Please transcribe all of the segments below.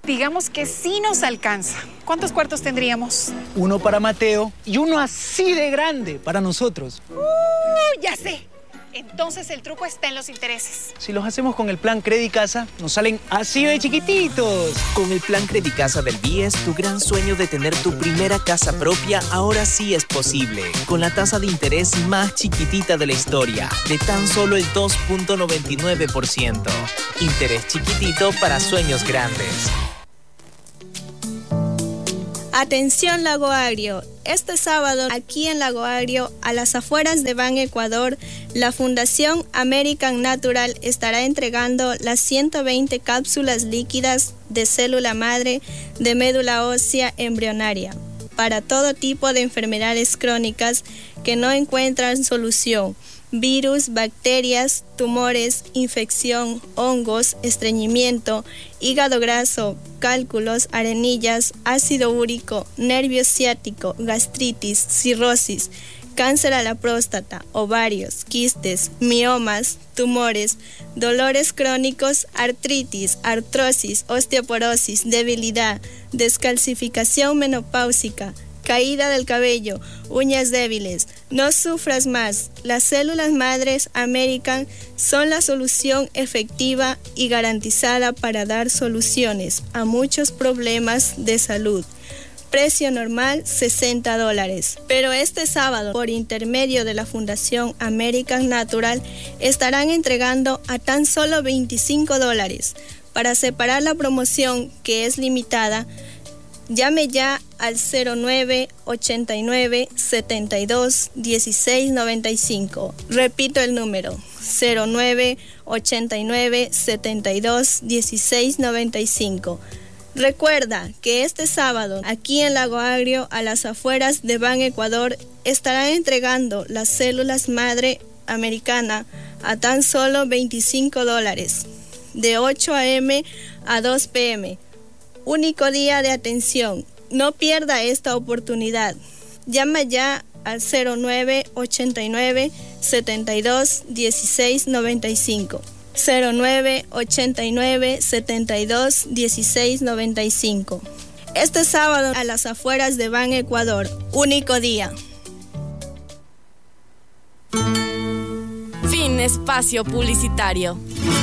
Digamos que sí nos alcanza. ¿Cuántos cuartos tendríamos? Uno para Mateo y uno así de grande para nosotros. Ya sé. Entonces el truco está en los intereses. Si los hacemos con el plan Credicasa, nos salen así de chiquititos. Con el plan Credicasa del BIES, tu gran sueño de tener tu primera casa propia ahora sí es posible. Con la tasa de interés más chiquitita de la historia, de tan solo el 2.99%. Interés chiquitito para sueños grandes. Atención Lago Agrio, este sábado aquí en Lago Agrio, a las afueras de Ban Ecuador, la Fundación American Natural estará entregando las 120 cápsulas líquidas de célula madre de médula ósea embrionaria para todo tipo de enfermedades crónicas que no encuentran solución. Virus, bacterias, tumores, infección, hongos, estreñimiento, hígado graso, cálculos, arenillas, ácido úrico, nervio ciático, gastritis, cirrosis, cáncer a la próstata, ovarios, quistes, miomas, tumores, dolores crónicos, artritis, artrosis, osteoporosis, debilidad, descalcificación menopáusica, caída del cabello, uñas débiles. No sufras más. Las células madres American son la solución efectiva y garantizada para dar soluciones a muchos problemas de salud. Precio normal $60. Pero este sábado, por intermedio de la Fundación American Natural, estarán entregando a tan solo $25. Para separar la promoción, que es limitada, llame ya al 0989 72 16 95. Repito el número, 0989 72 16 95. Recuerda que este sábado, aquí en Lago Agrio, a las afueras de Ban Ecuador, estarán entregando las células madre americana a tan solo $25, de 8 a.m. a 2 p.m. Único día de atención. No pierda esta oportunidad. Llama ya al 0989 72 16 95. 0989 72 16 95. Este sábado a las afueras de Ban Ecuador. Único día. Fin espacio publicitario.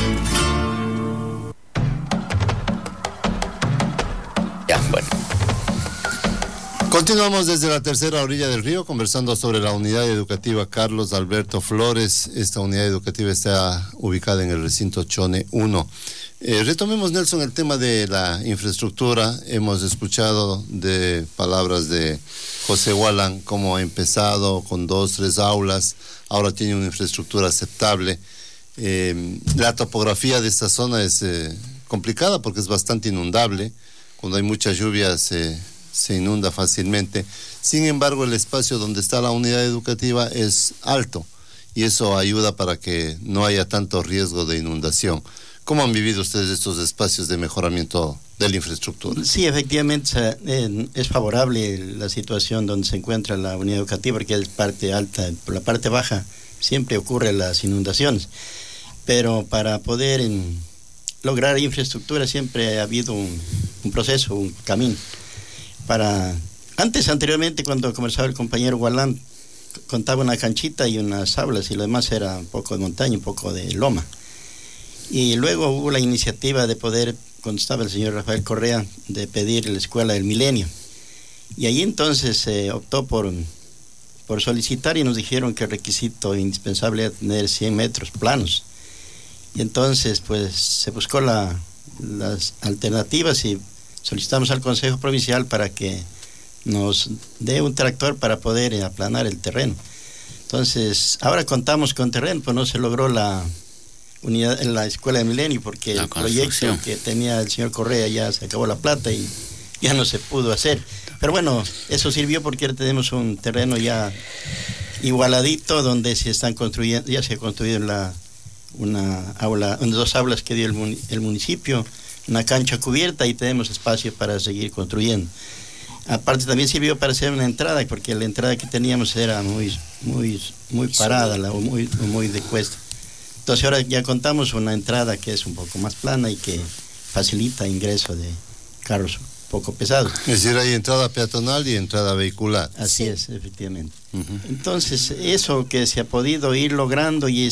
Ya, bueno. Continuamos desde la tercera orilla del río conversando sobre la unidad educativa Carlos Alberto Flores. Esta unidad educativa está ubicada en el recinto Chone 1. Retomemos, Nelson, el tema de la infraestructura. Hemos escuchado de palabras de José Wallan cómo ha empezado con 2-3 aulas. Ahora tiene una infraestructura aceptable. La topografía de esta zona es complicada porque es bastante inundable. Cuando hay muchas lluvias se inunda fácilmente. Sin embargo, el espacio donde está la unidad educativa es alto y eso ayuda para que no haya tanto riesgo de inundación. ¿Cómo han vivido ustedes estos espacios de mejoramiento de la infraestructura? Sí, efectivamente es favorable la situación donde se encuentra la unidad educativa, porque es parte alta. Por la parte baja siempre ocurren las inundaciones, pero para poder lograr infraestructura siempre ha habido un proceso, un camino. Anteriormente, cuando conversaba el compañero Wallan, contaba una canchita y unas aulas y lo demás era un poco de montaña, un poco de loma. Y luego hubo la iniciativa de poder, cuando estaba el señor Rafael Correa, de pedir la escuela del milenio. Y ahí entonces se optó por solicitar y nos dijeron que el requisito indispensable era tener 100 metros planos. Y entonces pues se buscó las alternativas y solicitamos al Consejo Provincial para que nos dé un tractor para poder aplanar el terreno. Entonces, ahora contamos con terreno, pues no se logró la unidad en la Escuela de Milenio porque el proyecto que tenía el señor Correa ya se acabó la plata y ya no se pudo hacer. Pero bueno, eso sirvió porque ahora tenemos un terreno ya igualadito donde se están construyendo, ya se ha construido dos aulas que dio el municipio, una cancha cubierta y tenemos espacio para seguir construyendo. Aparte también sirvió para hacer una entrada, porque la entrada que teníamos era muy parada, muy de cuesta. Entonces ahora ya contamos una entrada que es un poco más plana y que facilita ingreso de carros poco pesados. Es decir, hay entrada peatonal y entrada vehicular. Así es, efectivamente. Entonces, eso que se ha podido ir logrando y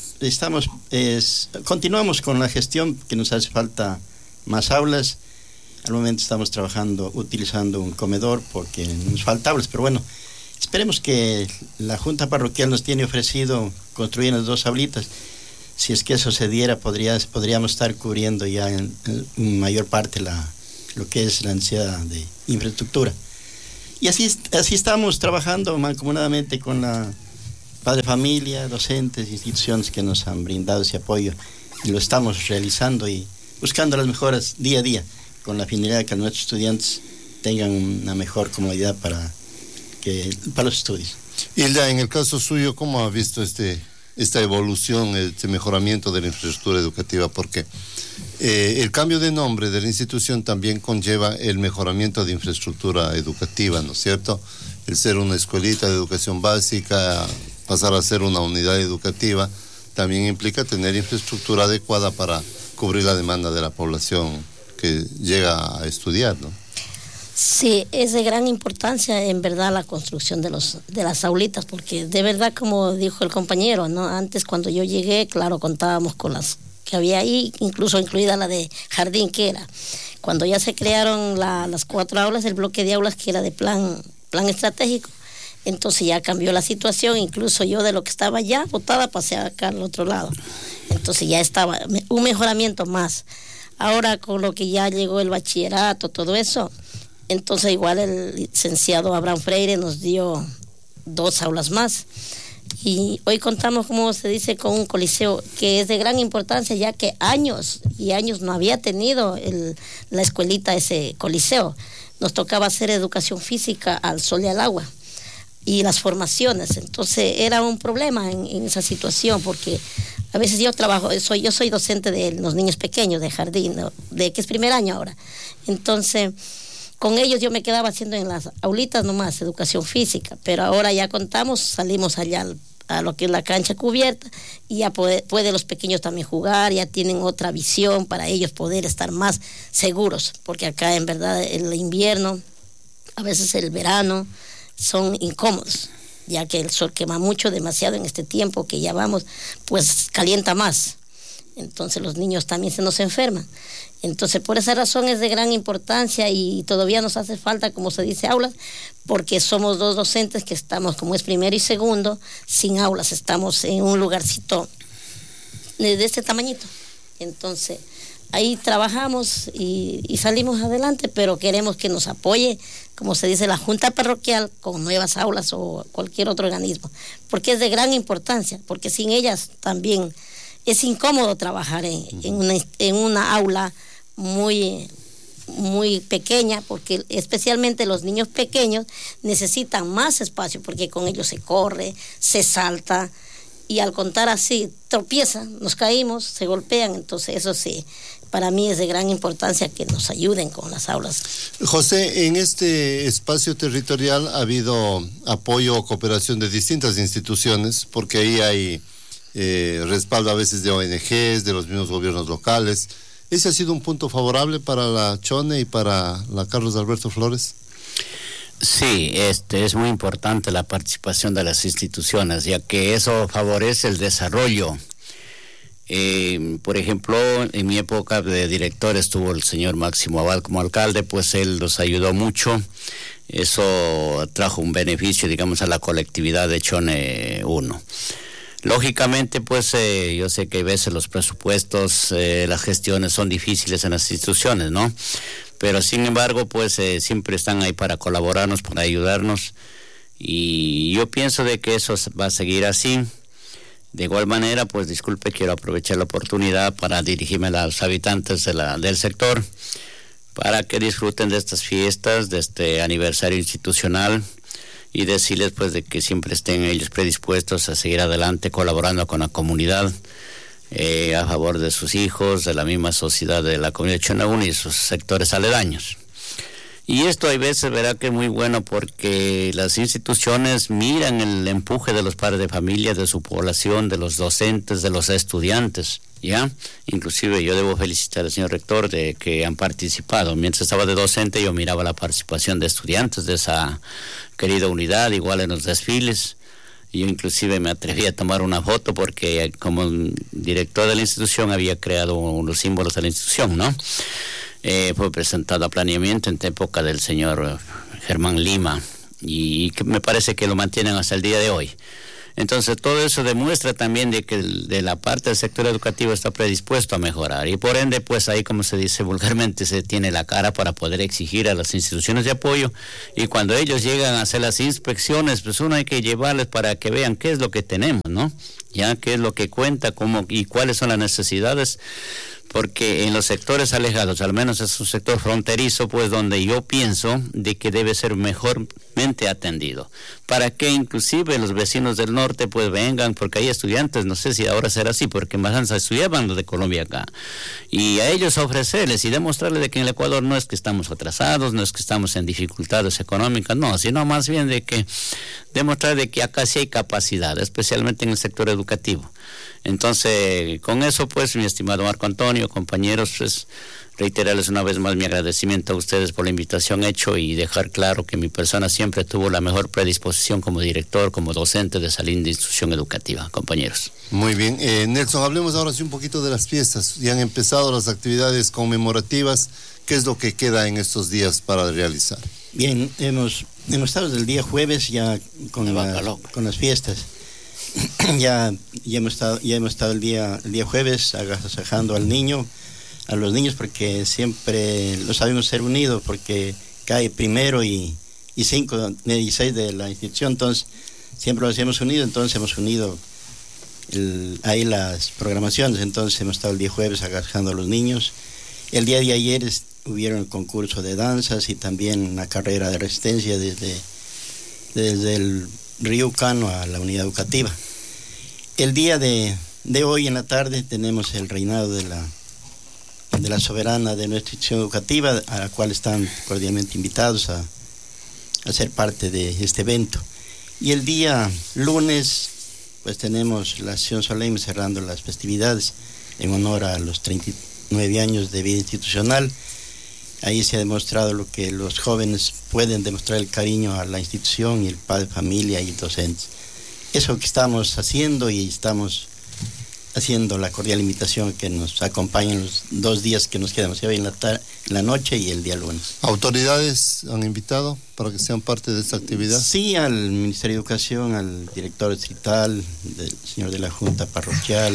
continuamos con la gestión, que nos hace falta más aulas. Al momento estamos trabajando, utilizando un comedor porque nos falta aulas, pero bueno, esperemos que la Junta Parroquial nos tiene ofrecido construir unas 2 aulitas. Si es que eso se diera, podríamos estar cubriendo ya en mayor parte lo que es la necesidad de infraestructura. Y así estamos trabajando mancomunadamente con la padre familia, docentes, instituciones que nos han brindado ese apoyo, y lo estamos realizando y buscando las mejoras día a día, con la finalidad de que nuestros estudiantes tengan una mejor comodidad para los estudios. Hilda, en el caso suyo, ¿cómo ha visto esta evolución, este mejoramiento de la infraestructura educativa? Porque el cambio de nombre de la institución también conlleva el mejoramiento de infraestructura educativa, ¿no es cierto? El ser una escuelita de educación básica, pasar a ser una unidad educativa, también implica tener infraestructura adecuada para cubrir la demanda de la población que llega a estudiar, ¿no? Sí, es de gran importancia en verdad la construcción de las aulitas, porque de verdad, como dijo el compañero, ¿no? Antes, cuando yo llegué, claro, contábamos con las que había ahí, incluso incluida la de jardín, que era cuando ya se crearon las 4 aulas, el bloque de aulas que era de plan estratégico. Entonces ya cambió la situación, incluso yo de lo que estaba ya botada pasé acá al otro lado. Entonces ya estaba un mejoramiento más. Ahora con lo que ya llegó el bachillerato, todo eso, entonces igual el licenciado Abraham Freire nos dio 2 aulas más. Y hoy contamos, como se dice, con un coliseo que es de gran importancia, ya que años y años no había tenido la escuelita ese coliseo. Nos tocaba hacer educación física al sol y al agua y las formaciones. Entonces era un problema en esa situación, porque a veces yo soy docente de los niños pequeños de jardín, ¿no? que es primer año ahora. Entonces con ellos yo me quedaba haciendo en las aulitas nomás educación física, pero ahora ya salimos allá a lo que es la cancha cubierta, y ya puede los pequeños también jugar, ya tienen otra visión para ellos poder estar más seguros, porque acá en verdad el invierno, a veces el verano, son incómodos, ya que el sol quema demasiado en este tiempo que ya vamos, pues calienta más. Entonces los niños también se nos enferman. Entonces por esa razón es de gran importancia, y todavía nos hace falta, como se dice, aulas, porque somos 2 docentes que estamos, como es primero y segundo, sin aulas. Estamos en un lugarcito de este tamañito. Entonces ahí trabajamos y salimos adelante, pero queremos que nos apoye, como se dice, la Junta Parroquial con nuevas aulas o cualquier otro organismo, porque es de gran importancia, porque sin ellas también es incómodo trabajar en una aula muy pequeña, porque especialmente los niños pequeños necesitan más espacio, porque con ellos se corre, se salta, y al contar así tropiezan, nos caímos, se golpean. Entonces eso sí, para mí es de gran importancia que nos ayuden con las aulas. José, en este espacio territorial ha habido apoyo o cooperación de distintas instituciones, porque ahí hay respaldo a veces de ONGs, de los mismos gobiernos locales. ¿Ese ha sido un punto favorable para la Chone y para la Carlos Alberto Flores? Sí, es muy importante la participación de las instituciones, ya que eso favorece el desarrollo. Por ejemplo, en mi época de director estuvo el señor Máximo Abad como alcalde, pues él nos ayudó mucho. Eso trajo un beneficio, digamos, a la colectividad de Chone 1. Lógicamente, pues yo sé que a veces los presupuestos, las gestiones son difíciles en las instituciones, ¿no? Pero sin embargo, pues siempre están ahí para colaborarnos, para ayudarnos, y yo pienso de que eso va a seguir así. De igual manera, pues disculpe, quiero aprovechar la oportunidad para dirigirme a los habitantes del sector, para que disfruten de estas fiestas, de este aniversario institucional, y decirles pues de que siempre estén ellos predispuestos a seguir adelante colaborando con la comunidad, a favor de sus hijos, de la misma sociedad de la comunidad Chone 1 y sus sectores aledaños. Y esto hay veces verá que es muy bueno, porque las instituciones miran el empuje de los padres de familia, de su población, de los docentes, de los estudiantes. ¿ya? Inclusive yo debo felicitar al señor rector de que han participado. Mientras estaba de docente yo miraba la participación de estudiantes de esa querida unidad, igual en los desfiles. Yo inclusive me atreví a tomar una foto porque como director de la institución había creado los símbolos de la institución, ¿no? Fue presentado a planeamiento en época del señor Germán Lima y que me parece que lo mantienen hasta el día de hoy. Entonces todo eso demuestra también de que de la parte del sector educativo está predispuesto a mejorar y por ende pues ahí, como se dice vulgarmente, se tiene la cara para poder exigir a las instituciones de apoyo, y cuando ellos llegan a hacer las inspecciones pues uno hay que llevarles para que vean qué es lo que tenemos, ¿no? Ya qué es lo que cuenta, cómo y cuáles son las necesidades, porque en los sectores alejados, al menos es un sector fronterizo, pues donde yo pienso de que debe ser mejormente atendido, para que inclusive los vecinos del norte pues vengan, porque hay estudiantes, no sé si ahora será así, porque más estudiaban los de Colombia acá, y a ellos ofrecerles y demostrarles de que en el Ecuador no es que estamos atrasados, no es que estamos en dificultades económicas, no, sino más bien de que demostrar de que acá sí hay capacidad, especialmente en el sector educativo. Entonces, con eso pues, mi estimado Marco Antonio, compañeros, pues reiterarles una vez más mi agradecimiento a ustedes por la invitación hecho y dejar claro que mi persona siempre tuvo la mejor predisposición como director, como docente de esa linda institución educativa, compañeros. Muy bien, Nelson, hablemos ahora sí un poquito de las fiestas. Ya han empezado las actividades conmemorativas. ¿Qué es lo que queda en estos días para realizar? Bien, hemos estado desde el día jueves ya con las fiestas. ya hemos estado el día jueves agasajando a los niños, porque siempre lo sabemos ser unidos, porque cae 1 y 5 y 6 de la institución, entonces siempre lo hacemos unido, entonces hemos unido ahí las programaciones, entonces hemos estado el día jueves agasajando a los niños. El día de ayer hubieron el concurso de danzas y también una carrera de resistencia desde el Río Cano a la unidad educativa. El día de hoy en la tarde tenemos el reinado de la soberana de nuestra institución educativa, a la cual están cordialmente invitados a ser parte de este evento. Y el día lunes pues tenemos la sesión solemne cerrando las festividades en honor a los 39 años de vida institucional. Ahí se ha demostrado lo que los jóvenes pueden demostrar, el cariño a la institución y el padre de familia y docentes. Eso que estamos haciendo, y estamos haciendo la cordial invitación que nos acompañen los 2 días que nos quedan, hoy en la noche y el día lunes. ¿Autoridades han invitado para que sean parte de esta actividad? Sí, al Ministerio de Educación, al director distrital, del señor de la Junta Parroquial,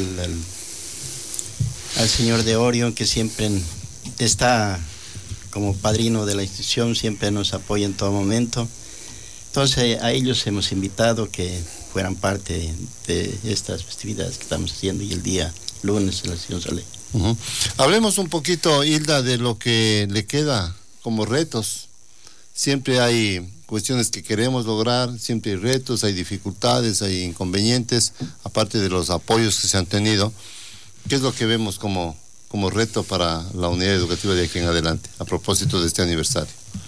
al señor de Orión, que siempre está como padrino de la institución, siempre nos apoya en todo momento. Entonces a ellos hemos invitado que fueran parte de estas festividades que estamos haciendo, y el día lunes en la sesión solemne. Hablemos un poquito, Hilda, de lo que le queda como retos. Siempre hay cuestiones que queremos lograr, siempre hay retos, hay dificultades, hay inconvenientes, aparte de los apoyos que se han tenido. ¿Qué es lo que vemos como reto para la unidad educativa de aquí en adelante, a propósito de este aniversario?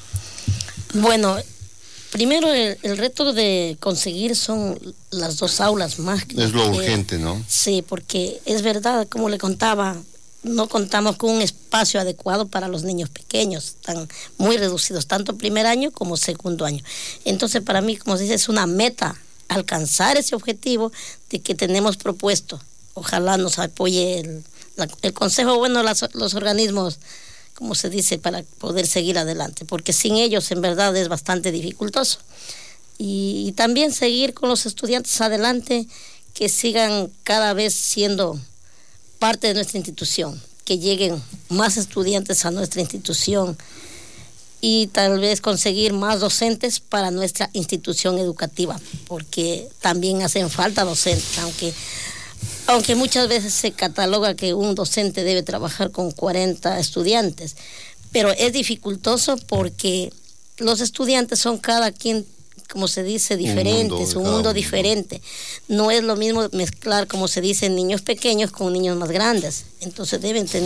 Bueno, primero el reto de conseguir son las 2 aulas más. Es lo urgente, ¿no? Sí, porque es verdad, como le contaba, no contamos con un espacio adecuado para los niños pequeños, están muy reducidos, tanto primer año como segundo año. Entonces, para mí, como se dice, es una meta alcanzar ese objetivo de que tenemos propuesto. Ojalá nos apoye el Consejo, bueno, los organismos, como se dice, para poder seguir adelante, porque sin ellos en verdad es bastante dificultoso. Y también seguir con los estudiantes adelante, que sigan cada vez siendo parte de nuestra institución, que lleguen más estudiantes a nuestra institución, y tal vez conseguir más docentes para nuestra institución educativa, porque también hacen falta docentes, aunque muchas veces se cataloga que un docente debe trabajar con 40 estudiantes, pero es dificultoso porque los estudiantes son cada quien, como se dice, diferentes, un mundo diferente. No es lo mismo mezclar, como se dice, niños pequeños con niños más grandes. Entonces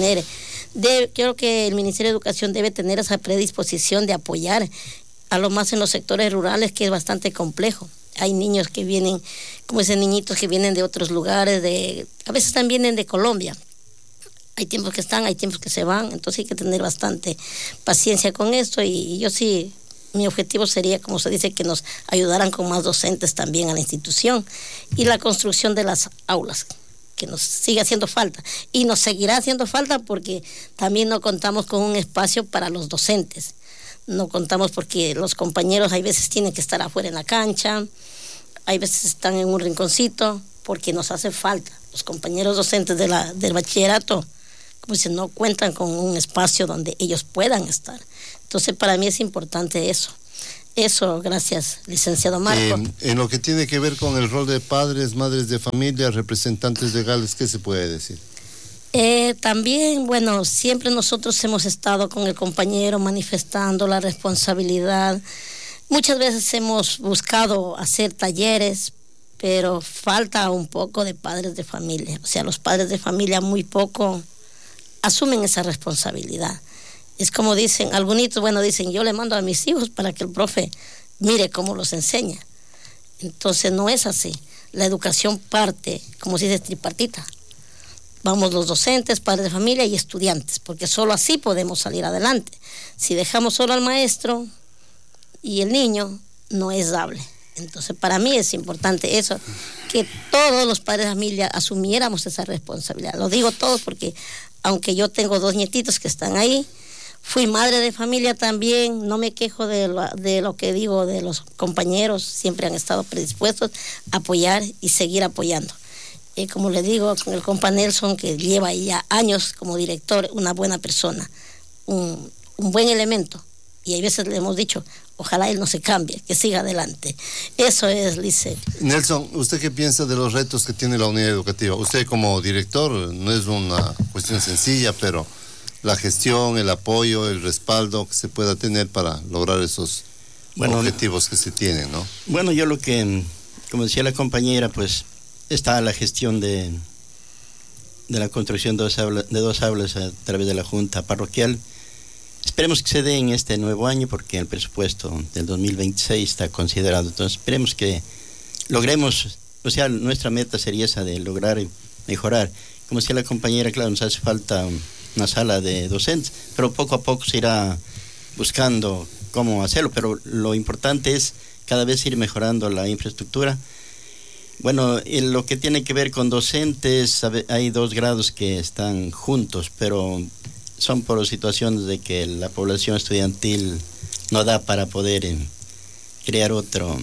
creo que el Ministerio de Educación debe tener esa predisposición de apoyar a lo más en los sectores rurales, que es bastante complejo. Hay niños que vienen, como dicen, niñitos que vienen de otros lugares, a veces también vienen de Colombia, Hay tiempos que están, hay tiempos que se van, entonces hay que tener bastante paciencia con esto y yo sí, mi objetivo sería, como se dice, que nos ayudaran con más docentes también a la institución y la construcción de las aulas, que nos sigue haciendo falta y nos seguirá haciendo falta porque también no contamos con un espacio para los docentes. No contamos porque los compañeros hay veces tienen que estar afuera en la cancha, hay veces están en un rinconcito, porque nos hace falta. Los compañeros docentes del bachillerato, como dicen, no cuentan con un espacio donde ellos puedan estar. Entonces, para mí es importante eso. Eso, gracias, licenciado Marco. En lo que tiene que ver con el rol de padres, madres de familia, representantes legales, ¿qué se puede decir? También, bueno, siempre nosotros hemos estado con el compañero manifestando la responsabilidad. Muchas veces hemos buscado hacer talleres, pero falta un poco de padres de familia. O sea, los padres de familia muy poco asumen esa responsabilidad. Es como dicen, algunos, bueno, dicen, yo le mando a mis hijos para que el profe mire cómo los enseña. Entonces no es así. La educación parte, como se dice, tripartita. Vamos los docentes, padres de familia y estudiantes, porque solo así podemos salir adelante. Si dejamos solo al maestro y el niño, no es dable. Entonces, para mí es importante eso, que todos los padres de familia asumiéramos esa responsabilidad. Lo digo todos porque, aunque yo tengo 2 nietitos que están ahí, fui madre de familia también, no me quejo de lo que digo de los compañeros, siempre han estado predispuestos a apoyar y seguir apoyando. Como le digo, con el compa Nelson, que lleva ya años como director, una buena persona, un buen elemento. Y hay veces le hemos dicho, ojalá él no se cambie, que siga adelante. Eso es, Lice. Nelson, ¿usted qué piensa de los retos que tiene la unidad educativa? Usted como director, no es una cuestión sencilla, pero la gestión, el apoyo, el respaldo que se pueda tener para lograr esos objetivos que se tienen, ¿no? Bueno, yo lo que, como decía la compañera, pues está la gestión de la construcción de 2 aulas a través de la Junta Parroquial. Esperemos que se dé en este nuevo año porque el presupuesto del 2026 está considerado. Entonces esperemos que logremos, o sea, nuestra meta sería esa de lograr mejorar. Como decía la compañera, claro, nos hace falta una sala de docentes, pero poco a poco se irá buscando cómo hacerlo, pero lo importante es cada vez ir mejorando la infraestructura. Bueno, en lo que tiene que ver con docentes, hay 2 grados que están juntos, pero son por situaciones de que la población estudiantil no da para poder crear otro,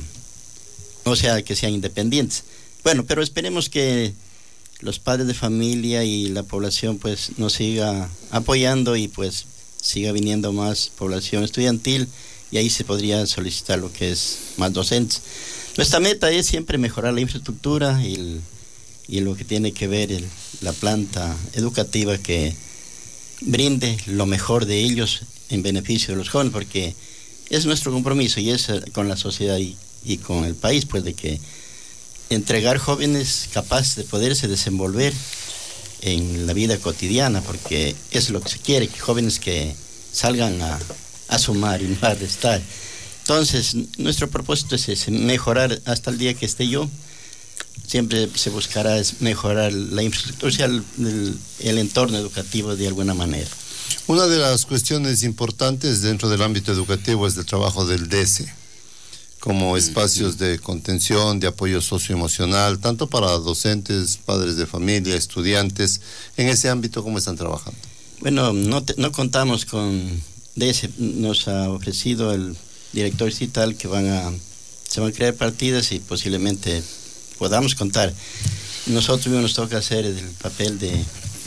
o sea, que sean independientes. Bueno, pero esperemos que los padres de familia y la población pues nos siga apoyando y pues siga viniendo más población estudiantil y ahí se podría solicitar lo que es más docentes. Nuestra meta es siempre mejorar la infraestructura y lo que tiene que ver la planta educativa que brinde lo mejor de ellos en beneficio de los jóvenes, porque es nuestro compromiso y es con la sociedad y con el país, pues de que entregar jóvenes capaces de poderse desenvolver en la vida cotidiana, porque es lo que se quiere, que jóvenes que salgan a sumar y no a restar. Entonces, nuestro propósito es ese, mejorar hasta el día que esté yo. Siempre se buscará mejorar la infraestructura, o sea, el entorno educativo de alguna manera. Una de las cuestiones importantes dentro del ámbito educativo es el trabajo del DESE, como espacios de contención, de apoyo socioemocional, tanto para docentes, padres de familia, estudiantes. En ese ámbito, ¿cómo están trabajando? Bueno, no contamos con DESE, nos ha ofrecido el director distrital que se van a crear partidas y posiblemente podamos contar. Nosotros mismos nos toca hacer el papel de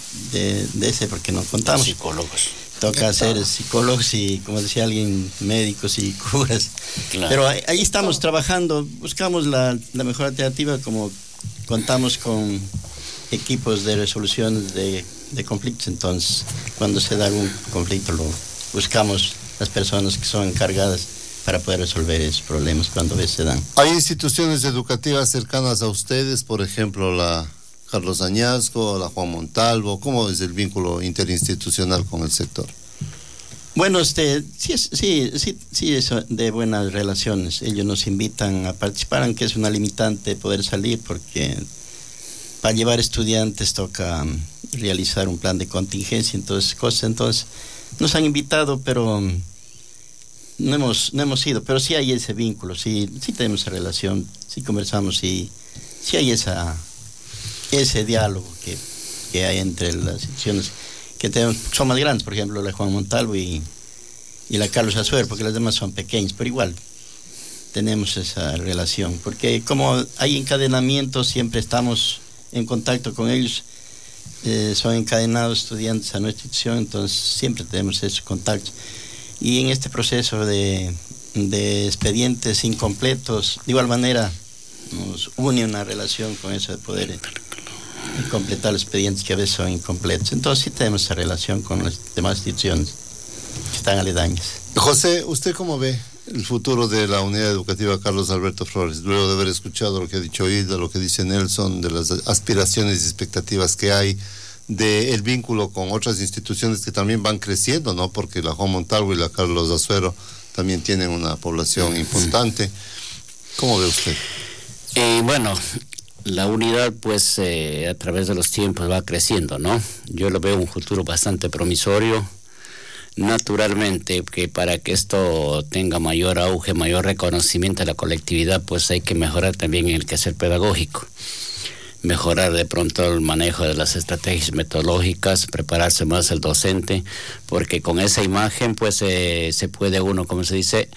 ese porque no contamos. Psicólogos. Toca hacer psicólogos y, como decía alguien, médicos y curas. Claro. Pero ahí estamos trabajando, buscamos la mejor alternativa, como contamos con equipos de resolución de conflictos. Entonces, cuando se da algún conflicto, lo buscamos las personas que son encargadas para poder resolver esos problemas cuando se dan. ¿Hay instituciones educativas cercanas a ustedes, por ejemplo la Carlos Añasco, la Juan Montalvo? ¿Cómo es el vínculo interinstitucional con el sector? Bueno, sí es de buenas relaciones. Ellos nos invitan a participar, aunque es una limitante poder salir, porque para llevar estudiantes toca realizar un plan de contingencia, entonces nos han invitado, pero no hemos ido, pero sí hay ese vínculo, sí tenemos esa relación, sí conversamos, sí hay ese diálogo que hay entre las instituciones que tenemos, son más grandes, por ejemplo la Juan Montalvo y la Carlos Azuero, porque las demás son pequeñas, pero igual tenemos esa relación, porque como hay encadenamientos, siempre estamos en contacto con ellos, son encadenados estudiantes a nuestra institución, entonces siempre tenemos ese contacto. Y en este proceso de expedientes incompletos, de igual manera nos une una relación con eso de poder completar los expedientes que a veces son incompletos. Entonces sí tenemos esa relación con las demás instituciones que están aledañas. José, ¿usted cómo ve el futuro de la unidad educativa Carlos Alberto Flores? Luego de haber escuchado lo que ha dicho Hilda, lo que dice Nelson, de las aspiraciones y expectativas que hay, del vínculo con otras instituciones que también van creciendo, ¿no? Porque la Juan Montalvo y la Carlos Azuero también tienen una población importante. ¿Cómo ve usted? Bueno, la unidad pues a través de los tiempos va creciendo, ¿no? Yo lo veo un futuro bastante promisorio. Naturalmente, que para que esto tenga mayor auge, mayor reconocimiento de la colectividad, pues hay que mejorar también el quehacer pedagógico. Mejorar de pronto el manejo de las estrategias metodológicas, prepararse más el docente, porque con esa imagen pues se puede uno, como se dice,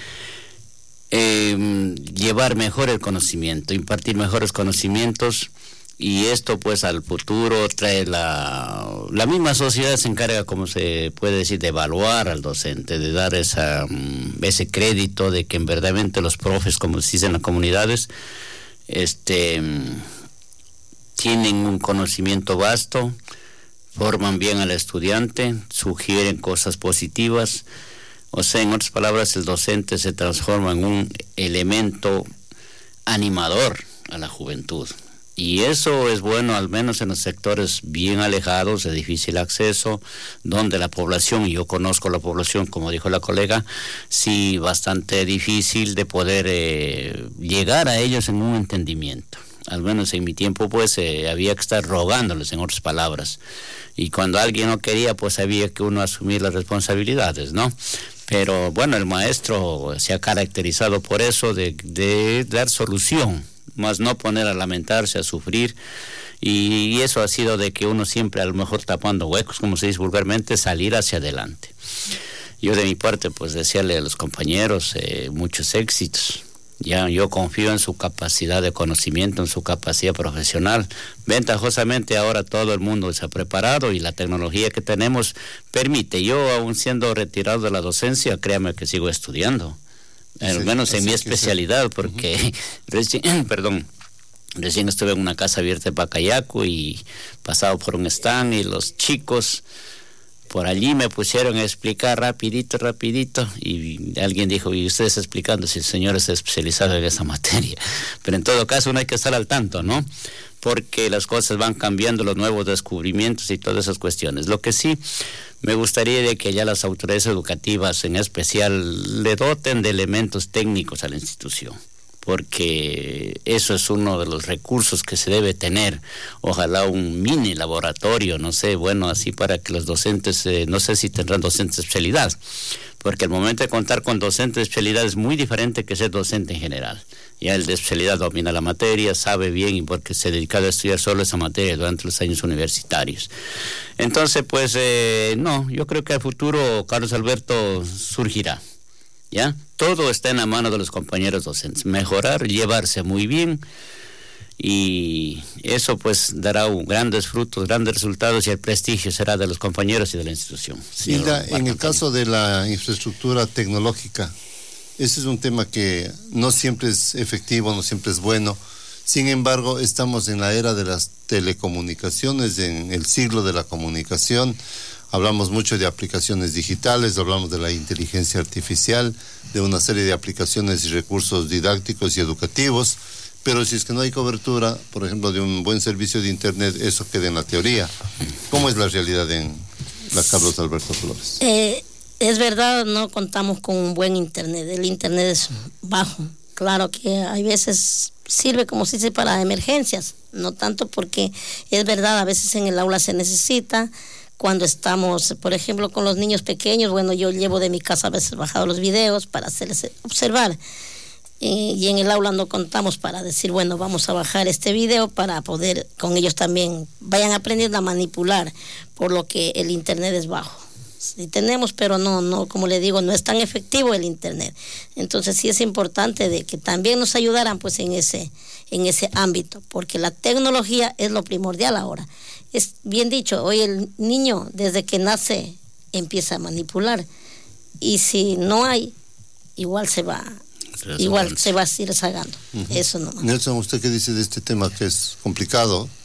llevar mejor el conocimiento, impartir mejores conocimientos, y esto pues al futuro trae la misma sociedad se encarga, como se puede decir, de evaluar al docente, de dar ese crédito de que en verdaderamente los profes, como se dice en las comunidades, tienen un conocimiento vasto, forman bien al estudiante, sugieren cosas positivas. O sea, en otras palabras, el docente se transforma en un elemento animador a la juventud. Y eso es bueno, al menos en los sectores bien alejados, de difícil acceso, donde la población, y yo conozco la población, como dijo la colega, sí, bastante difícil de poder llegar a ellos en un entendimiento. Al menos en mi tiempo, pues, había que estar rogándoles, en otras palabras. Y cuando alguien no quería, pues, había que uno asumir las responsabilidades, ¿no? Pero, bueno, el maestro se ha caracterizado por eso, de dar solución, más no poner a lamentarse, a sufrir. Y eso ha sido de que uno siempre, a lo mejor tapando huecos, como se dice vulgarmente, salir hacia adelante. Yo, de mi parte, pues, desearle a los compañeros muchos éxitos. Ya, yo confío en su capacidad de conocimiento, en su capacidad profesional. Ventajosamente ahora todo el mundo se ha preparado y la tecnología que tenemos permite. Yo, aún siendo retirado de la docencia, créame que sigo estudiando, al menos en mi especialidad, porque recién estuve en una casa abierta en Pacayaco y pasado por un stand y los chicos por allí me pusieron a explicar rapidito, y alguien dijo, ¿y ustedes explicando si el señor es especializado en esa materia? Pero en todo caso uno hay que estar al tanto, ¿no? Porque las cosas van cambiando, los nuevos descubrimientos y todas esas cuestiones. Lo que sí me gustaría de que ya las autoridades educativas en especial le doten de elementos técnicos a la institución, porque eso es uno de los recursos que se debe tener. Ojalá un mini laboratorio, no sé, bueno, así para que los docentes, no sé si tendrán docentes de especialidad, porque el momento de contar con docentes de especialidad es muy diferente que ser docente en general. Ya el de especialidad domina la materia, sabe bien, y porque se ha dedicado a estudiar solo esa materia durante los años universitarios. Entonces, pues, no, yo creo que al futuro Carlos Alberto surgirá. ¿Ya? Todo está en la mano de los compañeros docentes. Mejorar, llevarse muy bien, y eso pues dará grandes frutos, grandes resultados, y el prestigio será de los compañeros y de la institución. Hilda, en el caso de la infraestructura tecnológica, ese es un tema que no siempre es efectivo, no siempre es bueno. Sin embargo, estamos en la era de las telecomunicaciones, en el siglo de la comunicación. Hablamos mucho de aplicaciones digitales, hablamos de la inteligencia artificial, de una serie de aplicaciones y recursos didácticos y educativos, pero si es que no hay cobertura, por ejemplo, de un buen servicio de Internet, eso queda en la teoría. ¿Cómo es la realidad en la Carlos Alberto Flores? Es verdad, no contamos con un buen Internet, el Internet es bajo. Claro que hay veces sirve, como se dice, para emergencias, no tanto porque es verdad, a veces en el aula se necesita. Cuando estamos, por ejemplo, con los niños pequeños, bueno, yo llevo de mi casa a veces bajado los videos para hacerles observar. Y en el aula no contamos para decir, bueno, vamos a bajar este video para poder, con ellos también vayan aprendiendo a manipular, por lo que el internet es bajo. Sí tenemos, pero no, como le digo, no es tan efectivo el internet. Entonces sí es importante de que también nos ayudaran pues en ese ámbito, porque la tecnología es lo primordial ahora. Es bien dicho, hoy el niño desde que nace empieza a manipular, y si no hay, igual se va a ir rezagando. Eso nomás. Nelson, ¿usted qué dice de este tema que es complicado?